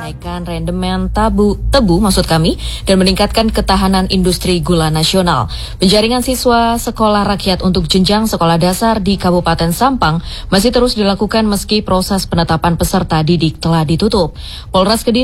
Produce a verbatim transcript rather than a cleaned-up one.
menaikkan rendemen tabu, tebu maksud kami dan meningkatkan ketahanan industri gula nasional. Penjaringan siswa sekolah rakyat untuk jenjang sekolah dasar di Kabupaten Sampang masih terus dilakukan meski proses penetapan peserta didik telah ditutup. Polres Kediri